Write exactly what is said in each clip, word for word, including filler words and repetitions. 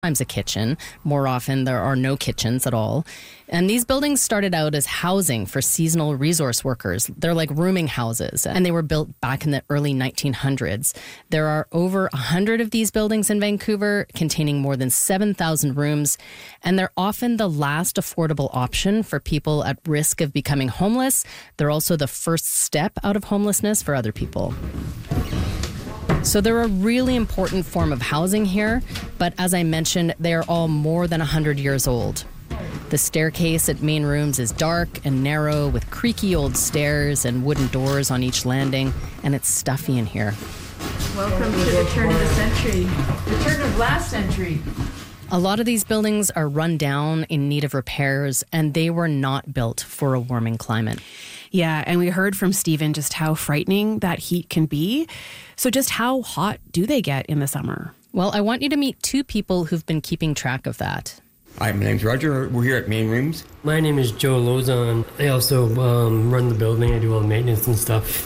a kitchen. More often, there are no kitchens at all. And these buildings started out as housing for seasonal resource workers. They're like rooming houses, and they were built back in the early nineteen hundreds. There are over one hundred of these buildings in Vancouver, containing more than seven thousand rooms, and they're often the last affordable option for people at risk of becoming homeless. They're also the first step out of homelessness for other people. So they're a really important form of housing here, but as I mentioned, they are all more than one hundred years old. The staircase at main rooms is dark and narrow with creaky old stairs and wooden doors on each landing, and it's stuffy in here. Welcome to the turn of the century, the turn of last century. A lot of these buildings are run down, in need of repairs, and they were not built for a warming climate. Yeah, and we heard from Stephen just how frightening that heat can be. So just how hot do they get in the summer? Well, I want you to meet two people who've been keeping track of that. Hi, my name's Roger. We're here at Main Rooms. My name is Joe Lozon. I also um, run the building. I do all the maintenance and stuff.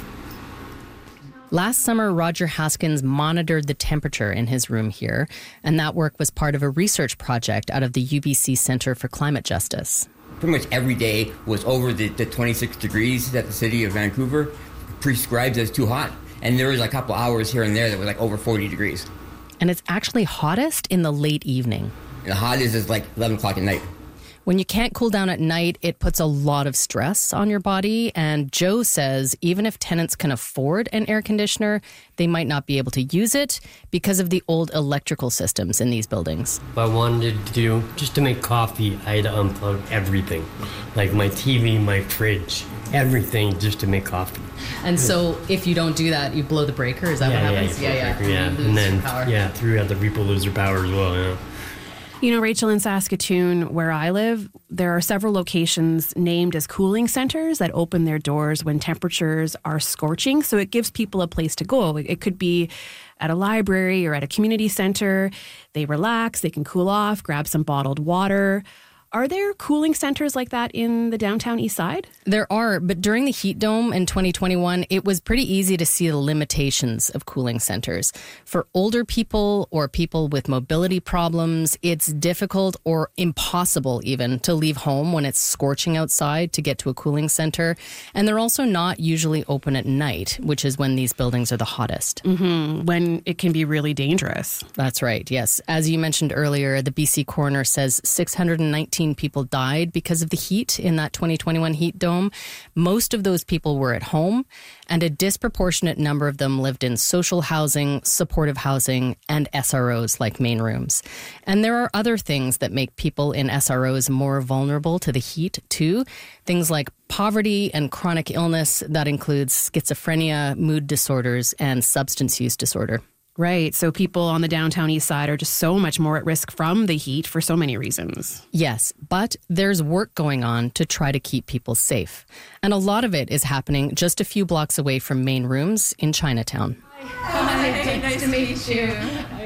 Last summer, Roger Haskins monitored the temperature in his room here, and that work was part of a research project out of the U B C Centre for Climate Justice. Pretty much every day was over the, the twenty-six degrees that the city of Vancouver prescribes as too hot. And there was a couple hours here and there that was like over forty degrees. And it's actually hottest in the late evening. And the hottest is like eleven o'clock at night. When you can't cool down at night, it puts a lot of stress on your body. And Joe says even if tenants can afford an air conditioner, they might not be able to use it because of the old electrical systems in these buildings. If I wanted to do, just to make coffee, I had to unplug everything. Like my T V, my fridge, everything just to make coffee. And so if you don't do that, you blow the breaker? Is that yeah, what happens? Yeah, yeah, yeah. yeah. You lose and then, your power. yeah, through other people lose their power as well, yeah. You know, Rachel, in Saskatoon, where I live, there are several locations named as cooling centers that open their doors when temperatures are scorching. So it gives people a place to go. It could be at a library or at a community center. They relax, they can cool off, grab some bottled water. Are there cooling centers like that in the downtown east side? There are, but during the heat dome in twenty twenty-one, it was pretty easy to see the limitations of cooling centers. For older people or people with mobility problems, it's difficult or impossible even to leave home when it's scorching outside to get to a cooling center. And they're also not usually open at night, which is when these buildings are the hottest. Mm-hmm. When it can be really dangerous. That's right, yes. As you mentioned earlier, the B C coroner says six hundred nineteen people died because of the heat in that twenty twenty-one heat dome. Most of those people were at home, and a disproportionate number of them lived in social housing, supportive housing, and S R Os like main rooms. And there are other things that make people in S R Os more vulnerable to the heat, too. Things like poverty and chronic illness. That includes schizophrenia, mood disorders, and substance use disorder. Right. So people on the downtown east side are just so much more at risk from the heat for so many reasons. Yes, but there's work going on to try to keep people safe. And a lot of it is happening just a few blocks away from main rooms in Chinatown. Hi, Hi. Nice to meet you.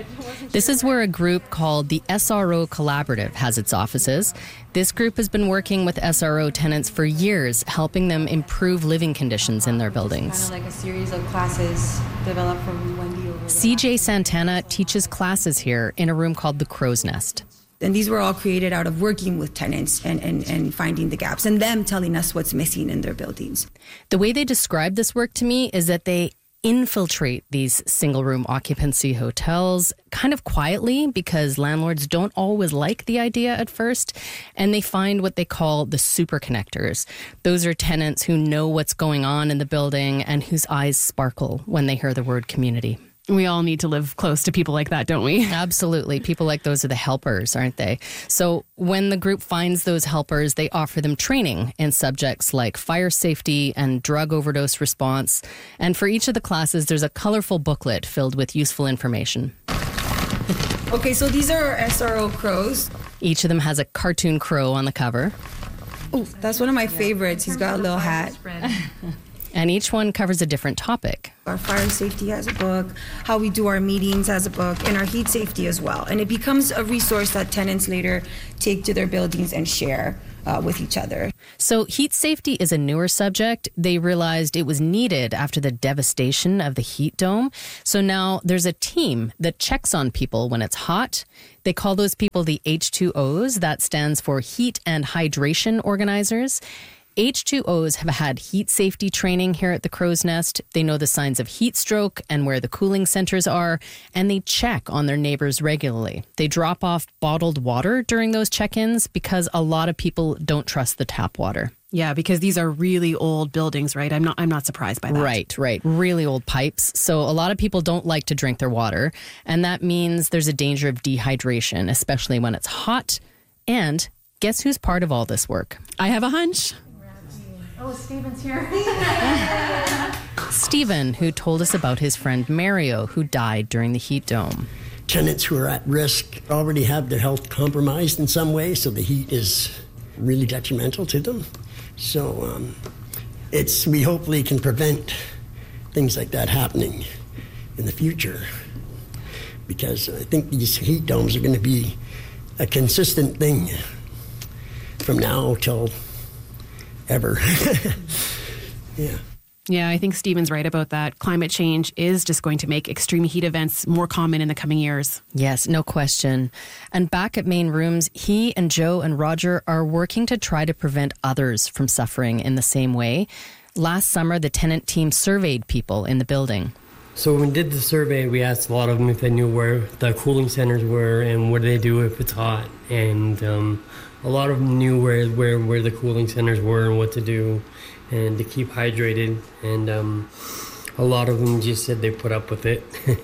This is where a group called the S R O Collaborative has its offices. This group has been working with S R O tenants for years, helping them improve living conditions in their buildings. Kind of like a series of classes developed from Wendy over C J Santana teaches classes here in a room called the Crow's Nest. And these were all created out of working with tenants and, and, and finding the gaps and them telling us what's missing in their buildings. The way they describe this work to me is that they infiltrate these single-room occupancy hotels kind of quietly because landlords don't always like the idea at first, and they find what they call the super connectors. Those are tenants who know what's going on in the building and whose eyes sparkle when they hear the word community. We all need to live close to people like that, don't we? Absolutely. People like those are the helpers, aren't they? So when the group finds those helpers, they offer them training in subjects like fire safety and drug overdose response. And for each of the classes, there's a colorful booklet filled with useful information. Okay, so these are our S R O crows. Each of them has a cartoon crow on the cover. Oh, that's one of my favorites. He's got a little hat. And each one covers a different topic. Our fire safety has a book, how we do our meetings has a book, and our heat safety as well. And it becomes a resource that tenants later take to their buildings and share uh, with each other. So heat safety is a newer subject. They realized it was needed after the devastation of the heat dome. So now there's a team that checks on people when it's hot. They call those people the H two Os. That stands for Heat and Hydration Organizers. H two Os have had heat safety training here at the Crow's Nest. They know the signs of heat stroke and where the cooling centers are, and they check on their neighbors regularly. They drop off bottled water during those check-ins because a lot of people don't trust the tap water. Yeah, because these are really old buildings, right? I'm not I'm not surprised by that. Right, right. Really old pipes. So a lot of people don't like to drink their water, and that means there's a danger of dehydration, especially when it's hot. And guess who's part of all this work? I have a hunch. Oh, Steven's here. Stephen, who told us about his friend Mario, who died during the heat dome. Tenants who are at risk already have their health compromised in some way, so the heat is really detrimental to them. So um, it's we hopefully can prevent things like that happening in the future, because I think these heat domes are going to be a consistent thing from now till ever. Yeah. Yeah, I think Stephen's right about that. Climate change is just going to make extreme heat events more common in the coming years. Yes, no question. And back at Main Rooms, he and Joe and Roger are working to try to prevent others from suffering in the same way. Last summer, the tenant team surveyed people in the building. So when we did the survey, we asked a lot of them if they knew where the cooling centers were and what do they do if it's hot. And um, a lot of them knew where, where, where the cooling centers were and what to do and to keep hydrated. And um, a lot of them just said they put up with it.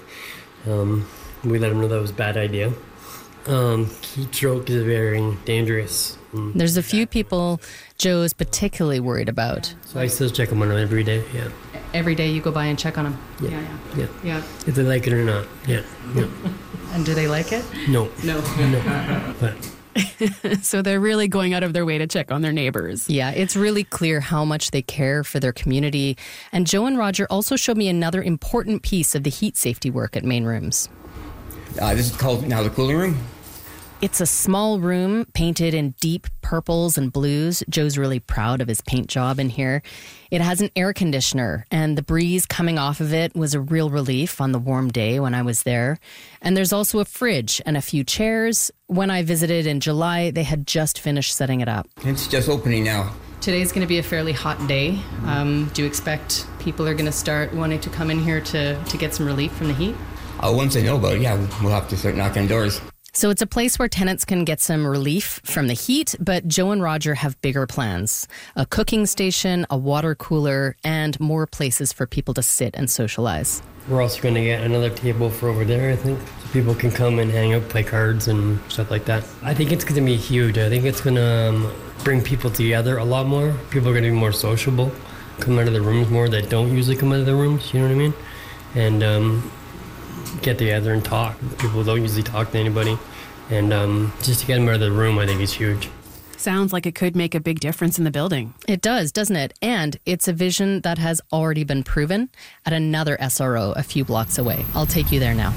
um, we let them know that was a bad idea. Um, heat stroke is very dangerous. There's a few people Joe is particularly worried about. So I still check them on every day, yeah. Every day you go by and check on them? Yeah, yeah. Yeah. yeah. yeah. If they like it or not, yeah. yeah. And do they like it? No. No. no. But. So they're really going out of their way to check on their neighbors. Yeah, it's really clear how much they care for their community. And Joe and Roger also showed me another important piece of the heat safety work at Main Rooms. Uh, this is called now the cooling room. It's a small room painted in deep purples and blues. Joe's really proud of his paint job in here. It has an air conditioner, and the breeze coming off of it was a real relief on the warm day when I was there. And there's also a fridge and a few chairs. When I visited in July, they had just finished setting it up. It's just opening now. Today's going to be a fairly hot day. Um, do you expect people are going to start wanting to come in here to, to get some relief from the heat? Uh, once they know about it, yeah, we'll have to start knocking on doors. So it's a place where tenants can get some relief from the heat, but Joe and Roger have bigger plans. A cooking station, a water cooler, and more places for people to sit and socialize. We're also going to get another table for over there, I think, so people can come and hang out, play cards and stuff like that. I think it's going to be huge. I think it's going to um, bring people together a lot more. People are going to be more sociable, come out of the rooms more that don't usually come out of the rooms, you know what I mean? And um, get together and talk. People don't usually talk to anybody. And um, just to get them out of the room, I think is huge. Sounds like it could make a big difference in the building. It does, doesn't it? And it's a vision that has already been proven at another S R O a few blocks away. I'll take you there now.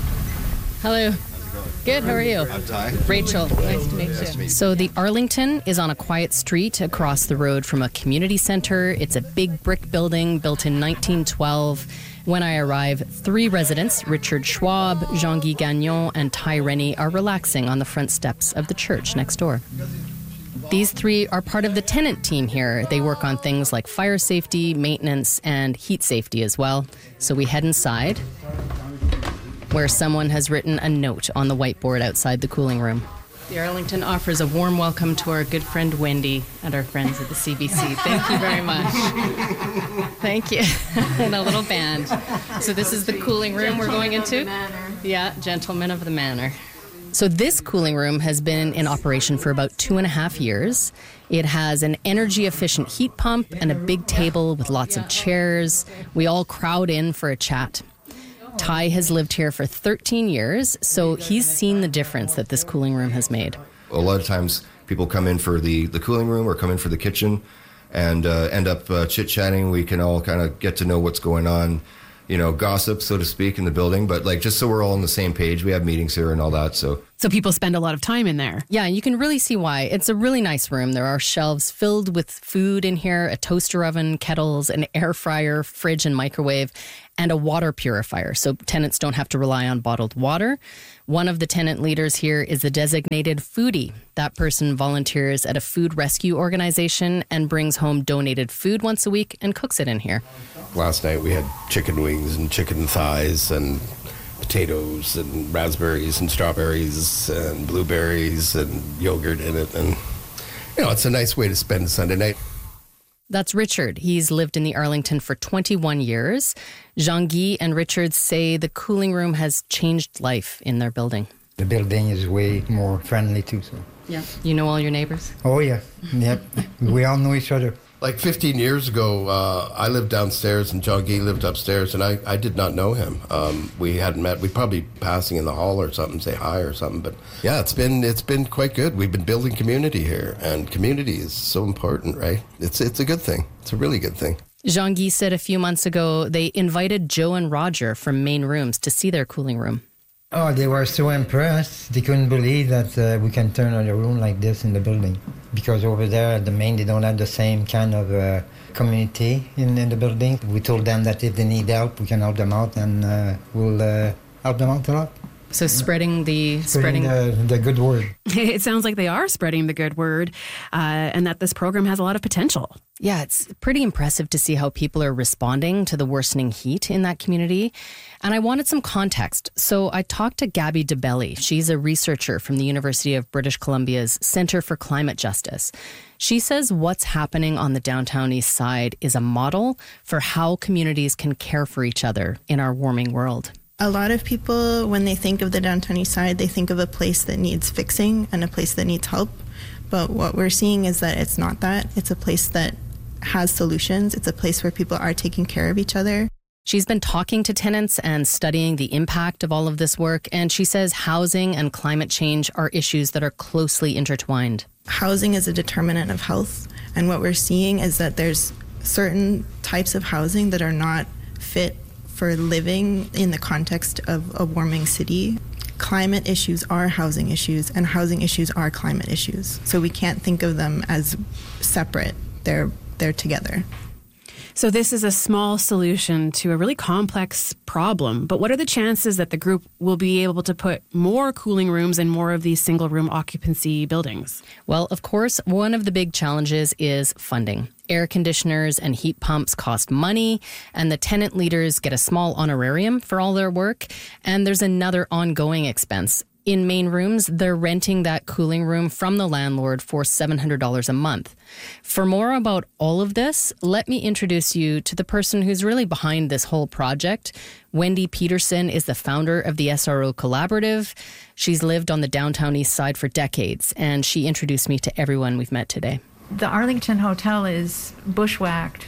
Hello. Good, how are you? I'm Ty. Rachel, nice to meet Nice to meet you. you. So the Arlington is on a quiet street across the road from a community center. It's a big brick building built in nineteen twelve. When I arrive, three residents, Richard Schwab, Jean-Guy Gagnon, and Ty Rennie, are relaxing on the front steps of the church next door. These three are part of the tenant team here. They work on things like fire safety, maintenance, and heat safety as well. So we head inside, where someone has written a note on the whiteboard outside the cooling room. The Arlington offers a warm welcome to our good friend Wendy and our friends at the C B C. Thank you very much. Thank you. And a little band. So this is the cooling room we're going into? Yeah, Gentlemen of the Manor. So this cooling room has been in operation for about two and a half years. It has an energy-efficient heat pump and a big table with lots of chairs. We all crowd in for a chat. Ty has lived here for thirteen years, so he's seen the difference that this cooling room has made. A lot of times people come in for the, the cooling room or come in for the kitchen. and uh, end up uh, chit-chatting. We can all kind of get to know what's going on, you know, gossip, so to speak, in the building. But like, just so we're all on the same page, we have meetings here and all that. So So people spend a lot of time in there. Yeah, you can really see why. It's a really nice room. There are shelves filled with food in here, a toaster oven, kettles, an air fryer, fridge and microwave, and a water purifier, so tenants don't have to rely on bottled water. One of the tenant leaders here is a designated foodie. That person volunteers at a food rescue organization and brings home donated food once a week and cooks it in here. Last night we had chicken wings and chicken thighs and potatoes and raspberries and strawberries and blueberries and yogurt in it. And, you know, it's a nice way to spend a Sunday night. That's Richard. He's lived in the Arlington for twenty-one years. Jean-Guy and Richard say the cooling room has changed life in their building. The building is way more friendly too. So. Yeah. You know all your neighbors? Oh, yeah. Yep. We all know each other. Like fifteen years ago, uh, I lived downstairs and John Gee lived upstairs, and I, I did not know him. Um, we hadn't met. We'd probably passing in the hall or something, say hi or something. But yeah, it's been it's been quite good. We've been building community here, and community is so important, right? It's it's a good thing. It's a really good thing. Jean-Guy said a few months ago they invited Joe and Roger from Main Rooms to see their cooling room. Oh, they were so impressed. They couldn't believe that uh, we can turn on a room like this in the building. Because over there at the Main, they don't have the same kind of uh, community in, in the building. We told them that if they need help, we can help them out, and uh, we'll uh, help them out a lot. So spreading the... Spreading, spreading the, the good word. It sounds like they are spreading the good word, uh, and that this program has a lot of potential. Yeah, it's pretty impressive to see how people are responding to the worsening heat in that community. And I wanted some context. So I talked to Gabby DeBelly. She's a researcher from the University of British Columbia's Center for Climate Justice. She says what's happening on the downtown east side is a model for how communities can care for each other in our warming world. A lot of people, when they think of the downtown east side, they think of a place that needs fixing and a place that needs help. But what we're seeing is that it's not that. It's a place that has solutions. It's a place where people are taking care of each other. She's been talking to tenants and studying the impact of all of this work, and she says housing and climate change are issues that are closely intertwined. Housing is a determinant of health, and what we're seeing is that there's certain types of housing that are not fit for living in the context of a warming city. Climate issues are housing issues, and housing issues are climate issues. So we can't think of them as separate. They're they're together. So this is a small solution to a really complex problem. But what are the chances that the group will be able to put more cooling rooms in more of these single-room occupancy buildings? Well, of course, one of the big challenges is funding. Air conditioners and heat pumps cost money, and the tenant leaders get a small honorarium for all their work. And there's another ongoing expense. In Main Rooms, they're renting that cooling room from the landlord for seven hundred dollars a month. For more about all of this, let me introduce you to the person who's really behind this whole project. Wendy Peterson is the founder of the S R O Collaborative. She's lived on the downtown east side for decades, and she introduced me to everyone we've met today. The Arlington Hotel is bushwhacked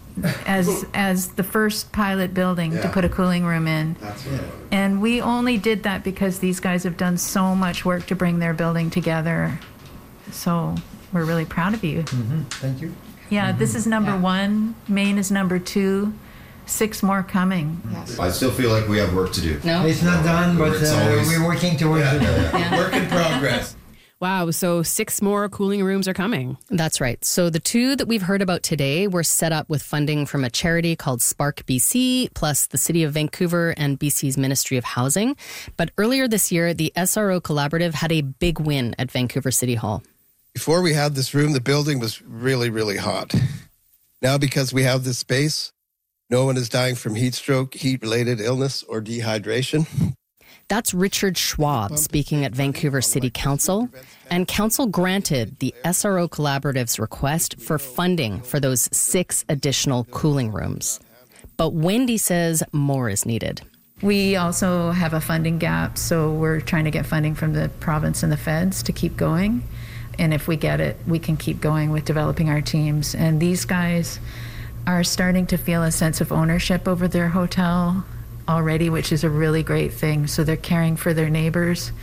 as as the first pilot building yeah. to put a cooling room in. That's it. And we only did that because these guys have done so much work to bring their building together. So we're really proud of you. Mm-hmm. Thank you. Yeah, mm-hmm. This is number yeah. one. Maine is number two. Six more coming. Yes. I still feel like we have work to do. No, it's not done, but uh, always... we're working towards yeah, it. Yeah, yeah. Work in progress. Wow, so six more cooling rooms are coming. That's right. So the two that we've heard about today were set up with funding from a charity called Spark B C, plus the City of Vancouver and B C's Ministry of Housing. But earlier this year, the S R O Collaborative had a big win at Vancouver City Hall. Before we had this room, the building was really, really hot. Now, because we have this space, no one is dying from heat stroke, heat-related illness, or dehydration. That's Richard Schwab speaking at Vancouver City Council. And Council granted the S R O Collaborative's request for funding for those six additional cooling rooms. But Wendy says more is needed. We also have a funding gap, so we're trying to get funding from the province and the feds to keep going. And if we get it, we can keep going with developing our teams. And these guys are starting to feel a sense of ownership over their hotel already, which is a really great thing. So they're caring for their neighbors,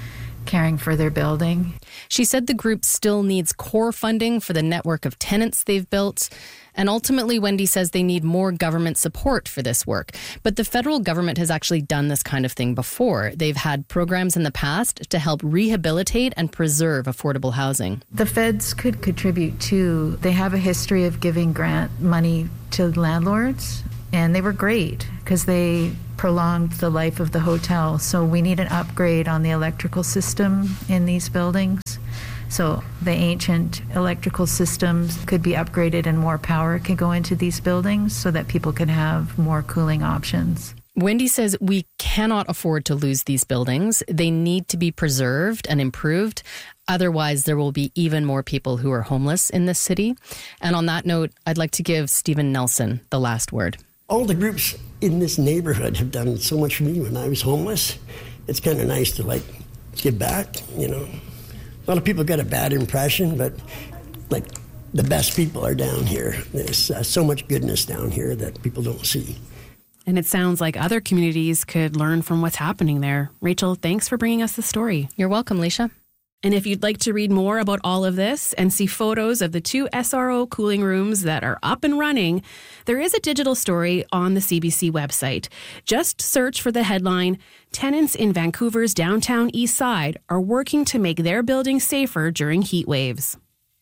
caring for their building. She said the group still needs core funding for the network of tenants they've built. And ultimately, Wendy says they need more government support for this work. But the federal government has actually done this kind of thing before. They've had programs in the past to help rehabilitate and preserve affordable housing. The feds could contribute too. They have a history of giving grant money to landlords, and they were great because they prolonged the life of the hotel. So we need an upgrade on the electrical system in these buildings. So the ancient electrical systems could be upgraded and more power could go into these buildings so that people can have more cooling options. Wendy says we cannot afford to lose these buildings. They need to be preserved and improved. Otherwise, there will be even more people who are homeless in this city. And on that note, I'd like to give Stephen Nelson the last word. All the groups in this neighborhood have done so much for me when I was homeless. It's kind of nice to, like, give back, you know. A lot of people get a bad impression, but, like, the best people are down here. There's uh, so much goodness down here that people don't see. And it sounds like other communities could learn from what's happening there. Rachel, thanks for bringing us the story. You're welcome, Leisha. And if you'd like to read more about all of this and see photos of the two S R O cooling rooms that are up and running, there is a digital story on the C B C website. Just search for the headline, "Tenants in Vancouver's downtown east side are working to make their buildings safer during heat waves."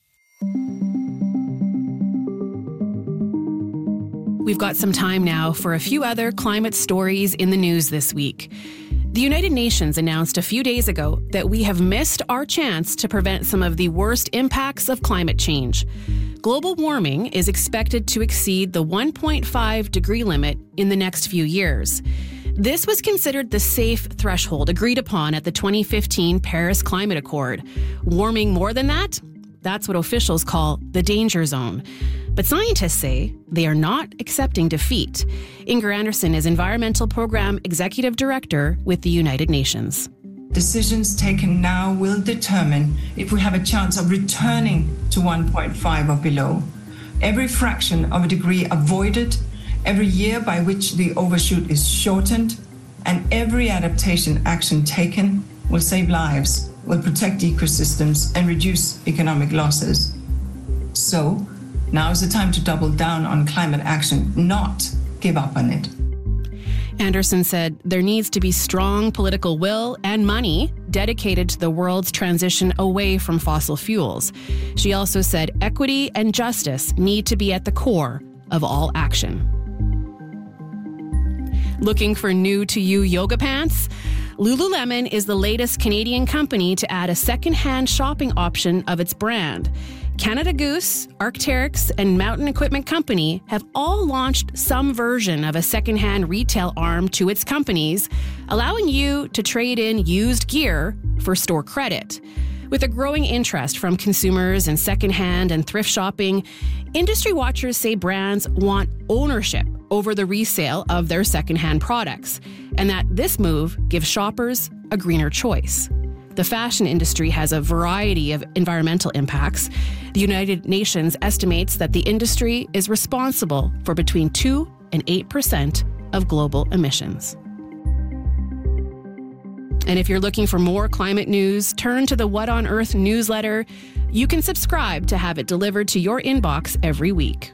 We've got some time now for a few other climate stories in the news this week. The United Nations announced a few days ago that we have missed our chance to prevent some of the worst impacts of climate change. Global warming is expected to exceed the one point five degree limit in the next few years. This was considered the safe threshold agreed upon at the twenty fifteen Paris Climate Accord. Warming more than that? That's what officials call the danger zone. But scientists say they are not accepting defeat. Inger Anderson is Environmental Program Executive Director with the United Nations. Decisions taken now will determine if we have a chance of returning to one point five or below. Every fraction of a degree avoided, every year by which the overshoot is shortened, and every adaptation action taken will save lives, will protect ecosystems, and reduce economic losses. So, now is the time to double down on climate action, not give up on it. Anderson said there needs to be strong political will and money dedicated to the world's transition away from fossil fuels. She also said equity and justice need to be at the core of all action. Looking for new-to-you yoga pants? Lululemon is the latest Canadian company to add a second-hand shopping option of its brand. Canada Goose, Arc'teryx, and Mountain Equipment Company have all launched some version of a second-hand retail arm to its companies, allowing you to trade in used gear for store credit. With a growing interest from consumers in second-hand and thrift shopping, industry watchers say brands want ownership over the resale of their second-hand products, and that this move gives shoppers a greener choice. The fashion industry has a variety of environmental impacts. The United Nations estimates that the industry is responsible for between two and eight percent of global emissions. And if you're looking for more climate news, turn to the What on Earth newsletter. You can subscribe to have it delivered to your inbox every week.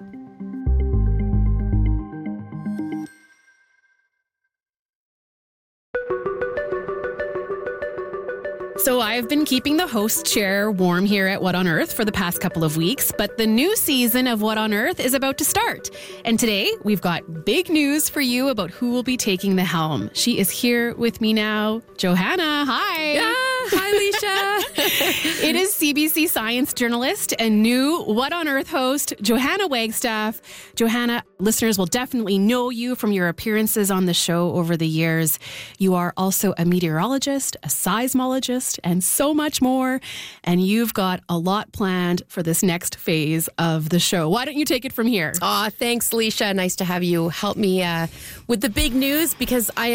So I've been keeping the host chair warm here at What on Earth for the past couple of weeks, but the new season of What on Earth is about to start. And today we've got big news for you about who will be taking the helm. She is here with me now. Johanna, hi. Yeah, hi, Leisha. It is C B C science journalist and new What on Earth host, Johanna Wagstaff. Johanna, listeners will definitely know you from your appearances on the show over the years. You are also a meteorologist, a seismologist, and so much more. And you've got a lot planned for this next phase of the show. Why don't you take it from here? Aw, thanks, Leisha. Nice to have you help me uh, with the big news, because I am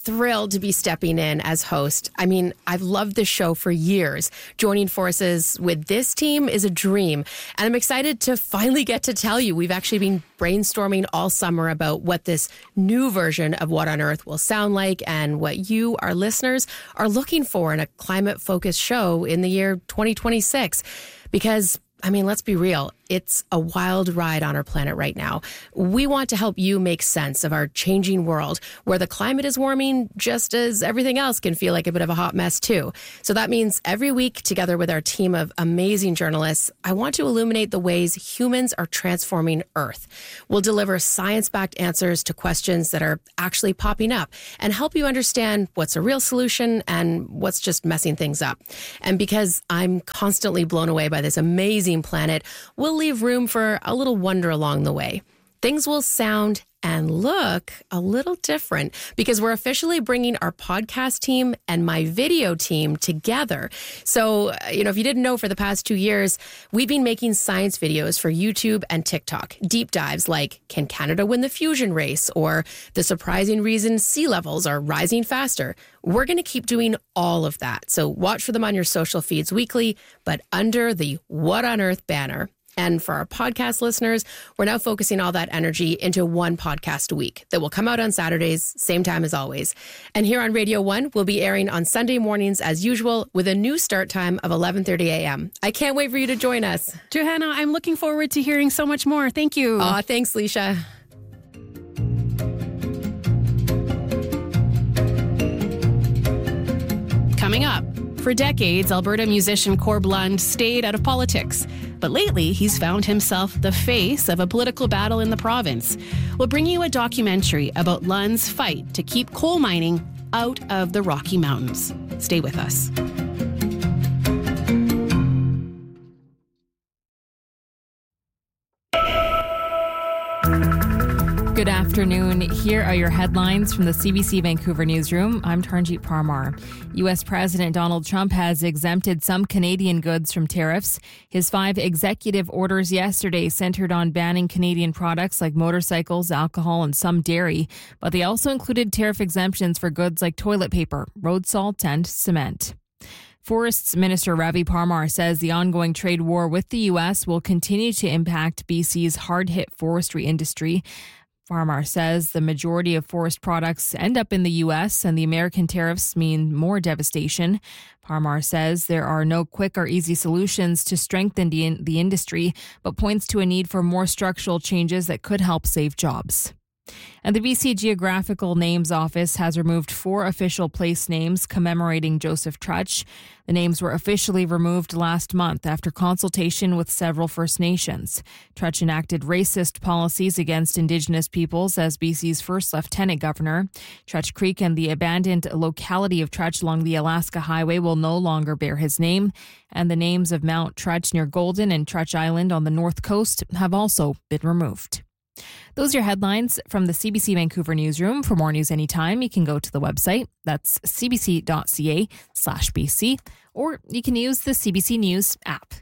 thrilled to be stepping in as host. I mean, I've loved this show for years. Joining forces with this team is a dream. And I'm excited to finally get to tell you, we've actually been brainstorming all summer about what this new version of What on Earth will sound like and what you, our listeners, are looking for in a climate-focused show in the year twenty twenty-six. Because, I mean, let's be real. It's a wild ride on our planet right now. We want to help you make sense of our changing world where the climate is warming just as everything else can feel like a bit of a hot mess too. So that means every week, together with our team of amazing journalists, I want to illuminate the ways humans are transforming Earth. We'll deliver science-backed answers to questions that are actually popping up and help you understand what's a real solution and what's just messing things up. And because I'm constantly blown away by this amazing planet, we'll leave room for a little wonder along the way. Things will sound and look a little different because we're officially bringing our podcast team and my video team together. So, you know, if you didn't know, for the past two years, we've been making science videos for YouTube and TikTok. Deep dives like, can Canada win the fusion race? Or the surprising reason sea levels are rising faster. We're going to keep doing all of that. So watch for them on your social feeds weekly, but under the What on Earth banner. And for our podcast listeners, we're now focusing all that energy into one podcast a week that will come out on Saturdays, same time as always. And here on Radio One, we'll be airing on Sunday mornings as usual with a new start time of eleven thirty a.m. I can't wait for you to join us. Johanna, I'm looking forward to hearing so much more. Thank you. Aw, thanks, Leisha. Coming up, for decades, Alberta musician Corb Lund stayed out of politics. But lately, he's found himself the face of a political battle in the province. We'll bring you a documentary about Lund's fight to keep coal mining out of the Rocky Mountains. Stay with us. Good afternoon. Here are your headlines from the C B C Vancouver newsroom. I'm Taranjeet Parmar. U S President Donald Trump has exempted some Canadian goods from tariffs. His five executive orders yesterday centered on banning Canadian products like motorcycles, alcohol, and some dairy, but they also included tariff exemptions for goods like toilet paper, road salt, and cement. Forests Minister Ravi Parmar says the ongoing trade war with the U S will continue to impact B C's hard-hit forestry industry. Parmar says the majority of forest products end up in the U S and the American tariffs mean more devastation. Parmar says there are no quick or easy solutions to strengthen the, in- the industry, but points to a need for more structural changes that could help save jobs. And the B C Geographical Names Office has removed four official place names commemorating Joseph Trutch. The names were officially removed last month after consultation with several First Nations. Trutch enacted racist policies against Indigenous peoples as B C's first Lieutenant Governor. Trutch Creek and the abandoned locality of Trutch along the Alaska Highway will no longer bear his name, and the names of Mount Trutch near Golden and Trutch Island on the north coast have also been removed. Those are your headlines from the C B C Vancouver newsroom. For more news anytime, you can go to the website. That's cbc.ca slash BC, or you can use the C B C News app.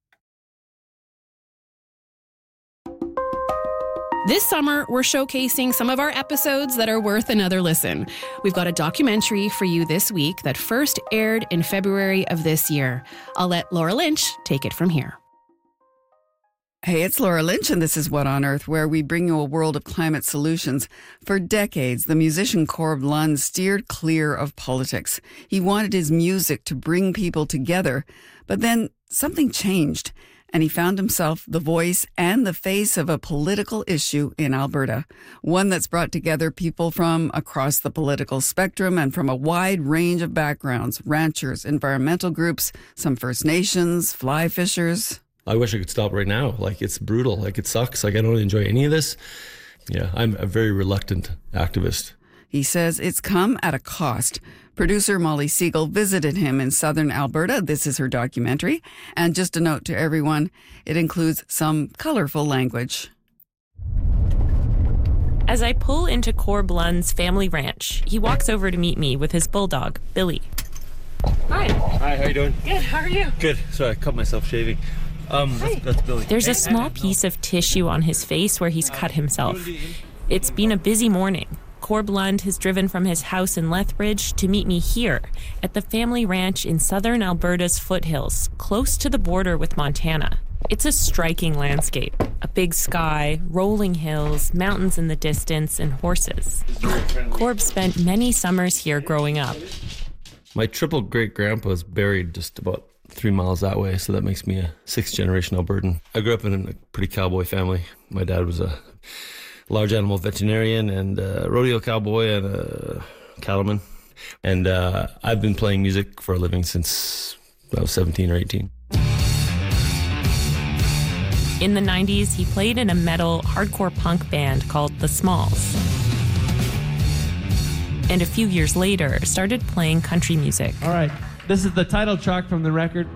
This summer, we're showcasing some of our episodes that are worth another listen. We've got a documentary for you this week that first aired in February of this year. I'll let Laura Lynch take it from here. Hey, it's Laura Lynch, and this is What on Earth, where we bring you a world of climate solutions. For decades, the musician Corb Lund steered clear of politics. He wanted his music to bring people together, but then something changed, and he found himself the voice and the face of a political issue in Alberta, one that's brought together people from across the political spectrum and from a wide range of backgrounds: ranchers, environmental groups, some First Nations, fly fishers. I wish I could stop right now. Like, it's brutal. Like, it sucks. Like, I don't enjoy any of this. Yeah, I'm a very reluctant activist. He says it's come at a cost. Producer Molly Siegel visited him in southern Alberta. This is her documentary. And just a note to everyone, it includes some colorful language. As I pull into Corb Lund's family ranch, he walks over to meet me with his bulldog, Billy. Hi. Hi, how you doing? Good, how are you? Good. Sorry, I cut myself shaving. Um, that's, that's Billy. There's a small piece of tissue on his face where he's cut himself. It's been a busy morning. Corb Lund has driven from his house in Lethbridge to meet me here at the family ranch in southern Alberta's foothills, close to the border with Montana. It's a striking landscape. A big sky, rolling hills, mountains in the distance, and horses. Corb spent many summers here growing up. My triple great-grandpa is buried just about three miles that way, so that makes me a sixth-generation Albertan. I grew up in a pretty cowboy family. My dad was a large animal veterinarian and a rodeo cowboy and a cattleman. And uh, I've been playing music for a living since I was seventeen or eighteen. In the nineties, he played in a metal hardcore punk band called The Smalls. And a few years later, started playing country music. All right, this is the title track from the record.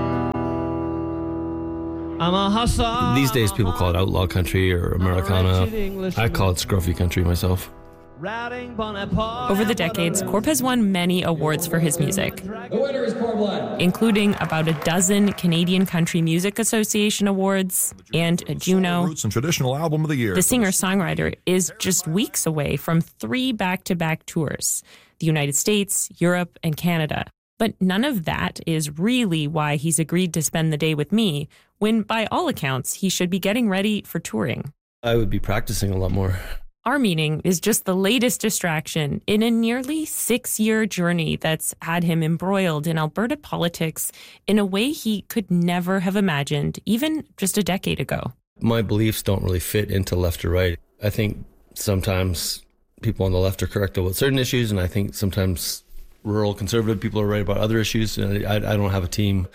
I'm a hustler. These days, people call it outlaw country or Americana. I call it scruffy country myself. Over the decades, Corb has won many awards for his music. The winner is Corb Lund, including about a dozen Canadian Country Music Association awards and a Juno. Roots and Traditional Album of the Year. The singer-songwriter is just weeks away from three back-to-back tours: the United States, Europe, and Canada. But none of that is really why he's agreed to spend the day with me, when by all accounts, he should be getting ready for touring. I would be practicing a lot more. Our meeting is just the latest distraction in a nearly six-year journey that's had him embroiled in Alberta politics in a way he could never have imagined, even just a decade ago. My beliefs don't really fit into left or right. I think sometimes people on the left are correct about certain issues, and I think sometimes rural conservative people are right about other issues. I, I don't have a team.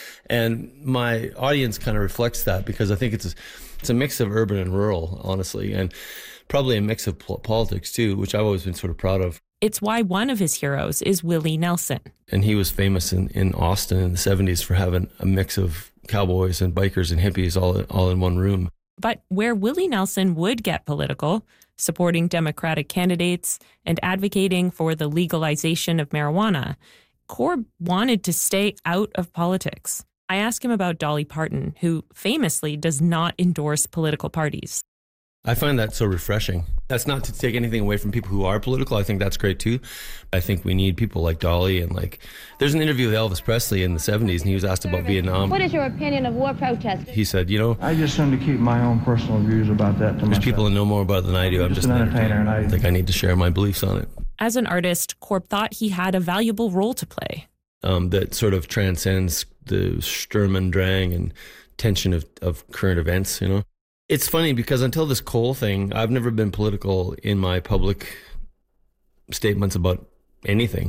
And my audience kind of reflects that, because I think it's a, it's a mix of urban and rural, honestly, and probably a mix of politics too, which I've always been sort of proud of. It's why one of his heroes is Willie Nelson. And he was famous in, in Austin in the seventies for having a mix of cowboys and bikers and hippies all, all in one room. But where Willie Nelson would get political, supporting Democratic candidates and advocating for the legalization of marijuana, Corb wanted to stay out of politics. I asked him about Dolly Parton, who famously does not endorse political parties. I find that so refreshing. That's not to take anything away from people who are political. I think that's great too. I think we need people like Dolly, and like, there's an interview with Elvis Presley in the seventies, and he was asked about Vietnam. What is your opinion of war protests? He said, you know, I just tend to keep my own personal views about that to there's myself. people that know more about it than I do. I'm just, just an an entertainer, entertainer. and I think I need to share my beliefs on it. As an artist, Corb thought he had a valuable role to play. Um, that sort of transcends the Sturm und Drang and tension of, of current events, you know. It's funny because until this coal thing, I've never been political in my public statements about anything.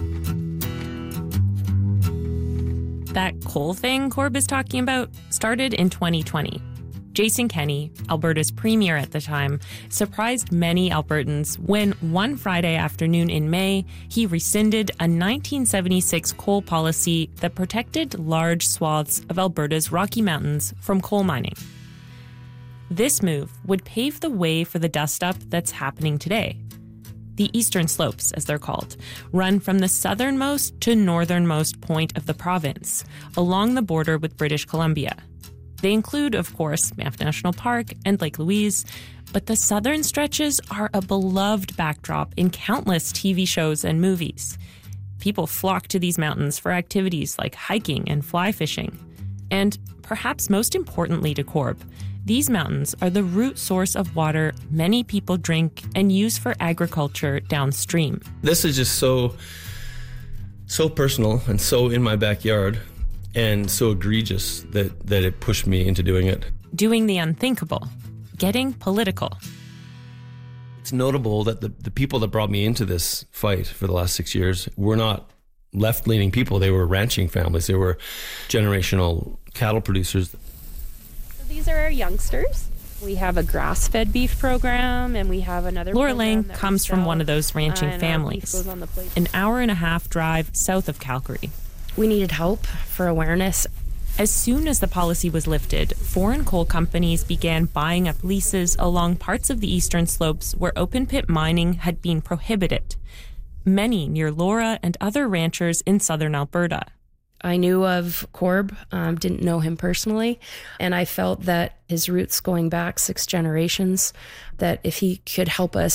That coal thing Corb is talking about started in twenty twenty. Jason Kenney, Alberta's premier at the time, surprised many Albertans when one Friday afternoon in May, he rescinded a nineteen seventy-six coal policy that protected large swaths of Alberta's Rocky Mountains from coal mining. This move would pave the way for the dust-up that's happening today. The Eastern Slopes, as they're called, run from the southernmost to northernmost point of the province, along the border with British Columbia. They include, of course, Banff National Park and Lake Louise, but the southern stretches are a beloved backdrop in countless T V shows and movies. People flock to these mountains for activities like hiking and fly fishing. And perhaps most importantly to Corb, these mountains are the root source of water many people drink and use for agriculture downstream. This is just so, so personal and so in my backyard and so egregious that, that it pushed me into doing it. Doing the unthinkable, getting political. It's notable that the, the people that brought me into this fight for the last six years were not left-leaning people. They were ranching families. They were generational cattle producers. These are our youngsters. We have a grass-fed beef program, and we have another Laura program Lang comes from one of those ranching families, an hour and a half drive south of Calgary. We needed help for awareness. As soon as the policy was lifted, foreign coal companies began buying up leases along parts of the Eastern Slopes where open-pit mining had been prohibited. Many near Laura and other ranchers in southern Alberta. I knew of Corb, um, didn't know him personally, and I felt that his roots going back six generations, that if he could help us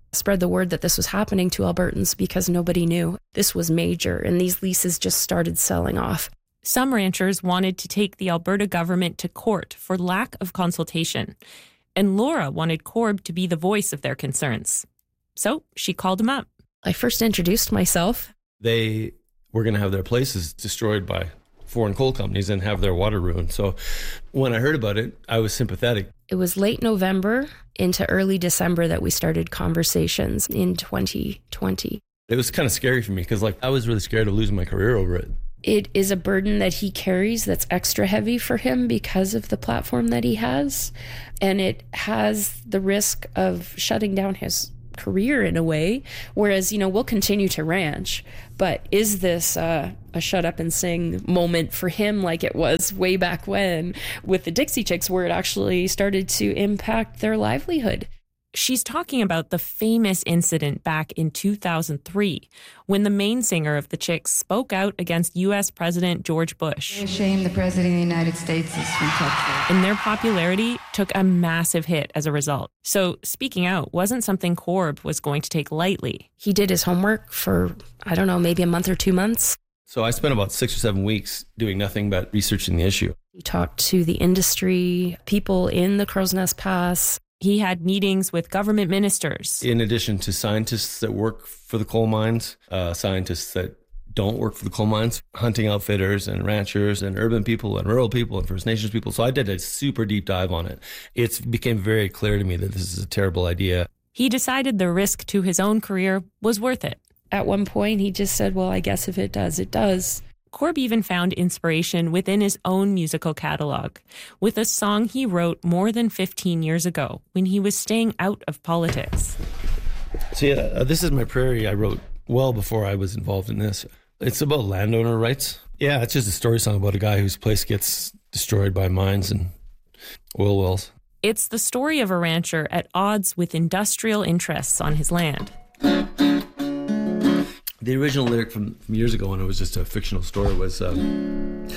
Spread the word that this was happening to Albertans because nobody knew. This was major, and these leases just started selling off. Some ranchers wanted to take the Alberta government to court for lack of consultation, and Laura wanted Corb to be the voice of their concerns. So she called him up. I first introduced myself. They were going to have their places destroyed by foreign coal companies and have their water ruined. So when I heard about it, I was sympathetic. It was late November into early December that we started conversations in twenty twenty. It was kind of scary for me because like I was really scared of losing my career over it. It is a burden that he carries that's extra heavy for him because of the platform that he has. And it has the risk of shutting down his career in a way, whereas, you know, we'll continue to ranch, but is this uh, a shut up and sing moment for him like it was way back when with the Dixie Chicks, where it actually started to impact their livelihood? She's talking about the famous incident back in two thousand three when the main singer of the Chicks spoke out against U S President George Bush. It's a shame the President of the United States is from Texas. And their popularity took a massive hit as a result. So speaking out wasn't something Corb was going to take lightly. He did his homework for, I don't know, maybe a month or two months. So I spent about six or seven weeks doing nothing but researching the issue. He talked to the industry, people in the Crow's Nest Pass. He had meetings with government ministers. In addition to scientists that work for the coal mines, uh, scientists that don't work for the coal mines, hunting outfitters and ranchers and urban people and rural people and First Nations people. So I did a super deep dive on it. It became very clear to me that this is a terrible idea. He decided the risk to his own career was worth it. At one point, he just said, well, I guess if it does, it does. Corb even found inspiration within his own musical catalog, with a song he wrote more than fifteen years ago when he was staying out of politics. See, uh, this is my prairie I wrote well before I was involved in this. It's about landowner rights. Yeah, it's just a story song about a guy whose place gets destroyed by mines and oil wells. It's the story of a rancher at odds with industrial interests on his land. The original lyric from, from years ago when it was just a fictional story was, um,